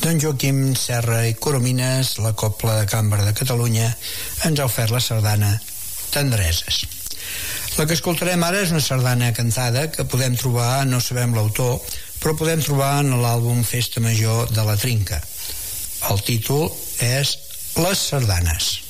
En Joaquim Serra i Coromines, la Cobla de Cambra de Catalunya, ens ha ofert la sardana Tendreses. La que escoltarem ara és una sardana cantada que podem trobar, no sabem l'autor, però podem trobar en l'àlbum Festa Major de la Trinca. El títol és Les Sardanes.